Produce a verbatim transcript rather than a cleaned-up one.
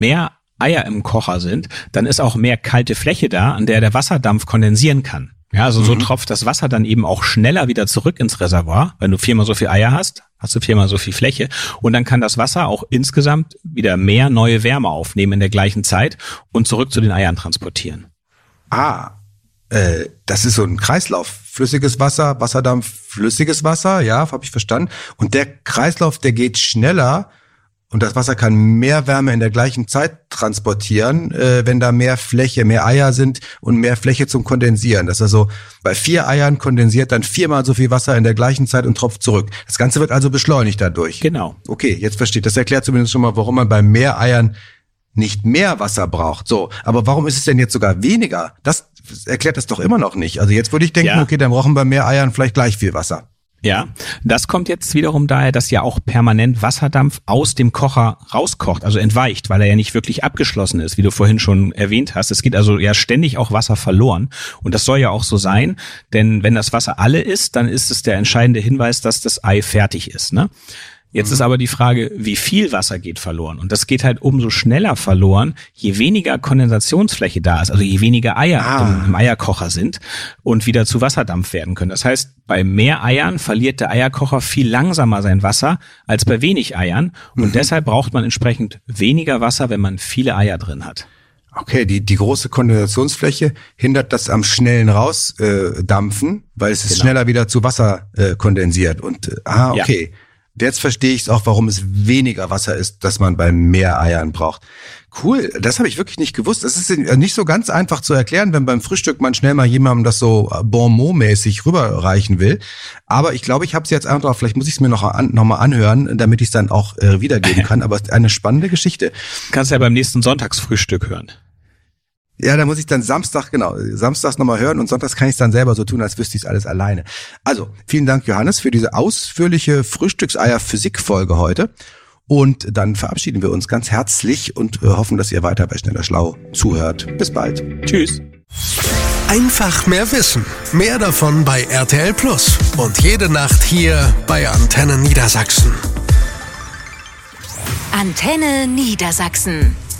mehr Eier im Kocher sind, dann ist auch mehr kalte Fläche da, an der der Wasserdampf kondensieren kann. Ja, also so mhm. tropft das Wasser dann eben auch schneller wieder zurück ins Reservoir. Wenn du viermal so viel Eier hast, hast du viermal so viel Fläche. Und dann kann das Wasser auch insgesamt wieder mehr neue Wärme aufnehmen in der gleichen Zeit und zurück zu den Eiern transportieren. Ah, äh, das ist so ein Kreislauf. Flüssiges Wasser, Wasserdampf, flüssiges Wasser, ja, habe ich verstanden. Und der Kreislauf, der geht schneller und das Wasser kann mehr Wärme in der gleichen Zeit transportieren, äh, wenn da mehr Fläche, mehr Eier sind und mehr Fläche zum Kondensieren. Das ist also bei vier Eiern kondensiert dann viermal so viel Wasser in der gleichen Zeit und tropft zurück. Das Ganze wird also beschleunigt dadurch. Genau. Okay, jetzt versteht. Das erklärt zumindest schon mal, warum man bei mehr Eiern nicht mehr Wasser braucht. So, aber warum ist es denn jetzt sogar weniger? Das erklärt das doch immer noch nicht. Also jetzt würde ich denken, ja. okay, dann brauchen wir mehr Eiern vielleicht gleich viel Wasser. Ja, das kommt jetzt wiederum daher, dass ja auch permanent Wasserdampf aus dem Kocher rauskocht, also entweicht, weil er ja nicht wirklich abgeschlossen ist, wie du vorhin schon erwähnt hast. Es geht also ja ständig auch Wasser verloren und das soll ja auch so sein, denn wenn das Wasser alle ist, dann ist es der entscheidende Hinweis, dass das Ei fertig ist, ne? Jetzt ist aber die Frage, wie viel Wasser geht verloren? Und das geht halt umso schneller verloren, je weniger Kondensationsfläche da ist, also je weniger Eier ah. im, im Eierkocher sind und wieder zu Wasserdampf werden können. Das heißt, bei mehr Eiern verliert der Eierkocher viel langsamer sein Wasser als bei wenig Eiern. Und mhm. deshalb braucht man entsprechend weniger Wasser, wenn man viele Eier drin hat. Okay, die die große Kondensationsfläche hindert das am schnellen Rausdampfen, äh, weil es ist genau. schneller wieder zu Wasser äh, kondensiert. Und äh, ah, okay. Ja. Jetzt verstehe ich es auch, warum es weniger Wasser ist, dass man bei mehr Eiern braucht. Cool, das habe ich wirklich nicht gewusst. Das ist nicht so ganz einfach zu erklären, wenn beim Frühstück man schnell mal jemandem das so Bonmot-mäßig rüberreichen will. Aber ich glaube, ich habe es jetzt einfach, vielleicht muss ich es mir noch, an, noch mal anhören, damit ich es dann auch äh, wiedergeben kann. Aber es ist eine spannende Geschichte. Kannst ja beim nächsten Sonntagsfrühstück hören. Ja, da muss ich dann Samstag, genau, samstags nochmal hören und sonntags kann ich es dann selber so tun, als wüsste ich es alles alleine. Also, vielen Dank, Johannes, für diese ausführliche Frühstückseier-Physik-Folge heute. Und dann verabschieden wir uns ganz herzlich und äh, hoffen, dass ihr weiter bei Schneller Schlau zuhört. Bis bald. Tschüss. Einfach mehr Wissen. Mehr davon bei R T L Plus. Und jede Nacht hier bei Antenne Niedersachsen. Antenne Niedersachsen.